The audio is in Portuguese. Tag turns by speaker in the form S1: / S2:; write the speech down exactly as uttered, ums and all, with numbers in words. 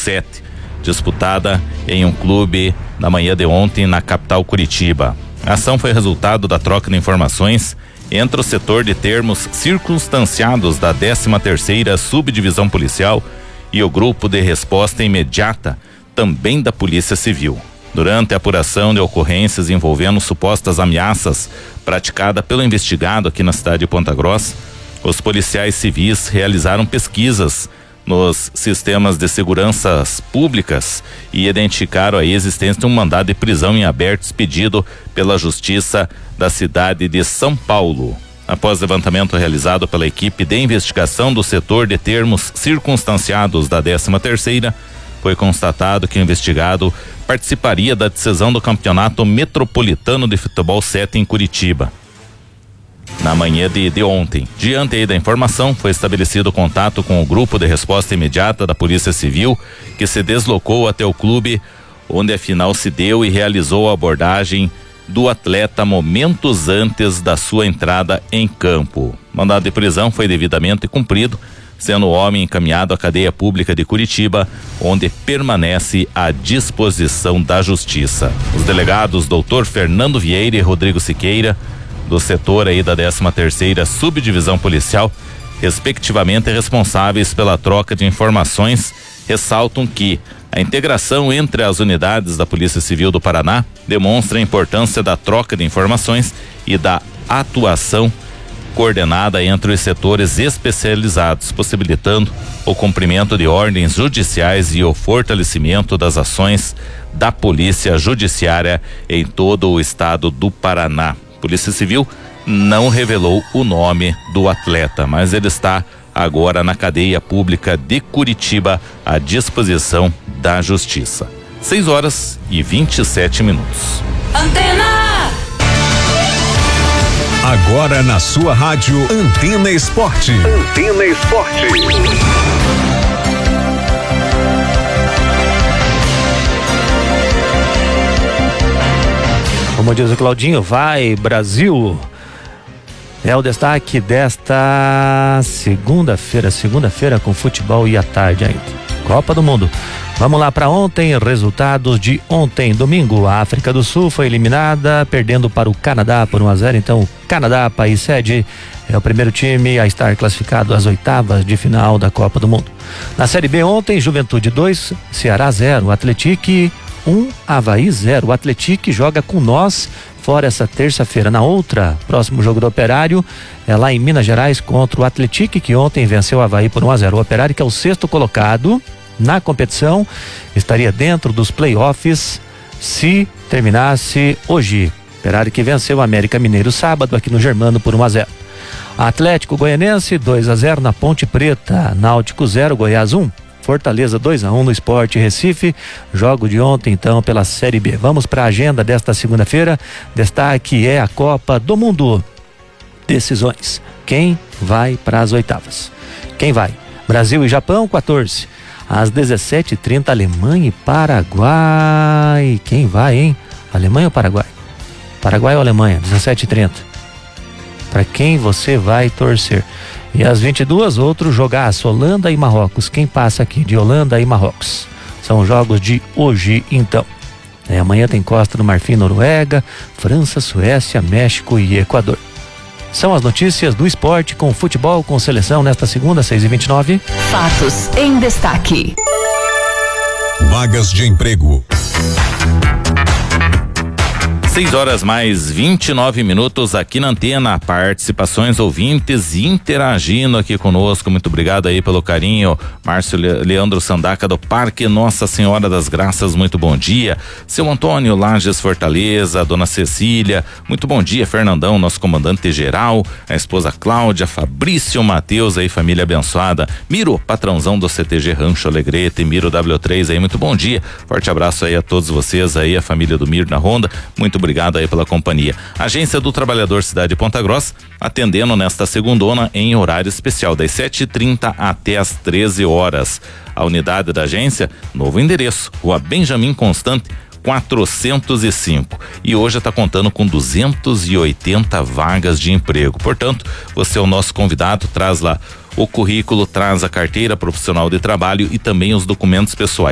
S1: sete, disputada em um clube na manhã de ontem na capital Curitiba. A ação foi resultado da troca de informações entre o setor de termos circunstanciados da décima terceira Subdivisão Policial e o grupo de resposta imediata, também da Polícia Civil. Durante a apuração de ocorrências envolvendo supostas ameaças praticadas pelo investigado aqui na cidade de Ponta Grossa, os policiais civis realizaram pesquisas nos sistemas de seguranças públicas e identificaram a existência de um mandado de prisão em aberto expedido pela Justiça da cidade de São Paulo. Após levantamento realizado pela equipe de investigação do setor de termos circunstanciados da décima terceira, foi constatado que o investigado participaria da decisão do Campeonato Metropolitano de Futebol sete em Curitiba. Na manhã de, de ontem, diante aí da informação, foi estabelecido contato com o grupo de resposta imediata da Polícia Civil, que se deslocou até o clube, onde a final se deu e realizou a abordagem do atleta momentos antes da sua entrada em campo. O mandado de prisão foi devidamente cumprido, sendo o homem encaminhado à cadeia pública de Curitiba, onde permanece à disposição da Justiça. Os delegados doutor Fernando Vieira e Rodrigo Siqueira, do setor aí da décima terceira Subdivisão Policial, respectivamente responsáveis pela troca de informações, ressaltam que a integração entre as unidades da Polícia Civil do Paraná demonstra a importância da troca de informações e da atuação coordenada entre os setores especializados, possibilitando o cumprimento de ordens judiciais e o fortalecimento das ações da Polícia Judiciária em todo o estado do Paraná. Polícia Civil não revelou o nome do atleta, mas ele está agora na cadeia pública de Curitiba à disposição da Justiça. seis horas e vinte e sete minutos.
S2: Antena!
S3: Agora na sua rádio Antena Esporte. Antena Esporte.
S4: Como diz o Claudinho, vai Brasil! É o destaque desta segunda-feira, segunda-feira com futebol e à tarde ainda. Copa do Mundo. Vamos lá para ontem, resultados de ontem, domingo. A África do Sul foi eliminada, perdendo para o Canadá por um a zero. Então, o Canadá, país sede, é o primeiro time a estar classificado às oitavas de final da Copa do Mundo. Na Série B ontem, Juventude dois, Ceará zero, Atlético um, Avaí zero. O Atlético joga com nós fora essa terça-feira. Na outra, próximo jogo do Operário é lá em Minas Gerais contra o Atlético, que ontem venceu o Avaí por um a zero. O Operário, que é o sexto colocado na competição, estaria dentro dos playoffs se terminasse hoje. Operário que venceu o América Mineiro sábado aqui no Germano por um a zero. Atlético Goianense dois a zero na Ponte Preta. Náutico zero, Goiás um. Fortaleza dois a um no Sport Recife. Jogo de ontem então pela Série B. Vamos para a agenda desta segunda-feira. Destaque é a Copa do Mundo. Decisões. Quem vai para as oitavas? Quem vai? Brasil e Japão, quatorze. Às dezessete e trinta, Alemanha e Paraguai. Quem vai, hein? Alemanha ou Paraguai? Paraguai ou Alemanha? dezessete e trinta. Para quem você vai torcer? E às vinte e duas, outro jogaço, Holanda e Marrocos. Quem passa aqui de Holanda e Marrocos? São jogos de hoje, então. É, amanhã tem Costa do Marfim, Noruega, França, Suécia, México e Equador. São as notícias do esporte com futebol, com seleção nesta segunda, seis e vinte e nove.
S2: Fatos em destaque.
S3: Vagas de emprego.
S1: seis horas mais vinte e nove minutos aqui na Antena. Participações, ouvintes interagindo aqui conosco. Muito obrigado aí pelo carinho. Márcio Leandro Sandaca do Parque Nossa Senhora das Graças, muito bom dia. Seu Antônio Lages Fortaleza, Dona Cecília, muito bom dia. Fernandão, nosso comandante geral, a esposa Cláudia, Fabrício Matheus aí, família abençoada. Miro, patrãozão do C T G Rancho Alegrete, Miro W três aí, muito bom dia. Forte abraço aí a todos vocês aí, a família do Miro na Ronda. Muito obrigado aí pela companhia. Agência do Trabalhador Cidade de Ponta Grossa, atendendo nesta segundona em horário especial, das sete e trinta até as treze horas. A unidade da agência, novo endereço, Rua Benjamin Constante, quatrocentos e cinco. E hoje está contando com duzentas e oitenta vagas de emprego. Portanto, você é o nosso convidado, traz lá o currículo, traz a carteira profissional de trabalho e também os documentos pessoais.